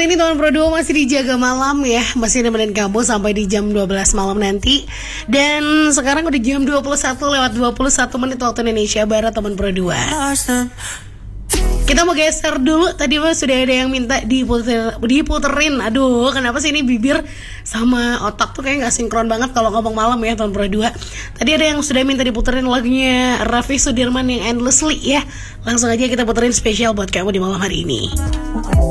Kali ini teman Pro 2 masih dijaga malam ya. Masih nemenin kamu sampai di jam 12 malam nanti. Dan sekarang udah jam 21:21 waktu Indonesia Barat teman Pro 2. Kita mau geser dulu. Tadi sudah ada yang minta diputerin. Aduh, kenapa sih ini bibir sama otak tuh kayak gak sinkron banget kalau ngomong malam ya teman Pro 2. Tadi ada yang sudah minta diputerin lagunya Raffi Sudirman yang Endlessly ya. Langsung aja kita puterin spesial buat kamu di malam hari ini.